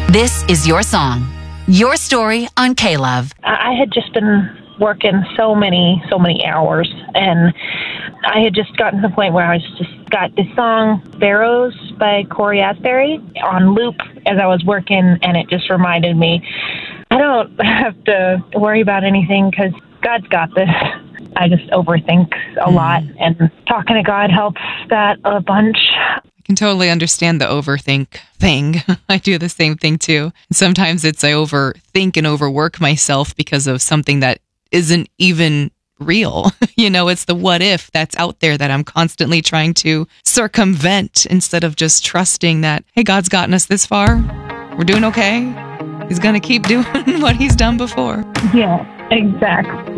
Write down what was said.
This is your song, your story on K-Love. I had just been working so many hours, and I had just gotten to the point where I was just got this song, Barrows by Corey Asbury, on loop as I was working, and it just reminded me, I don't have to worry about anything because God's got this. I just overthink a lot, and talking to God helps that a bunch. I can totally understand the overthink thing. I do the same thing too. Sometimes I overthink and overwork myself because of something that isn't even real. It's the what if that's out there that I'm constantly trying to circumvent instead of just trusting that, hey, God's gotten us this far. We're doing okay. He's going to keep doing what he's done before. Yeah, exactly.